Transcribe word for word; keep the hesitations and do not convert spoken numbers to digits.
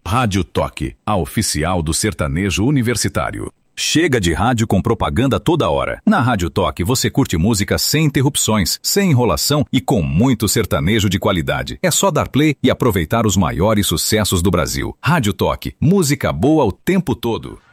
Rádio Toque, a oficial do sertanejo universitário. Chega de rádio com propaganda toda hora. Na Rádio Toque você curte música sem interrupções, sem enrolação e com muito sertanejo de qualidade. É só dar play e aproveitar os maiores sucessos do Brasil. Rádio Toque, música boa o tempo todo.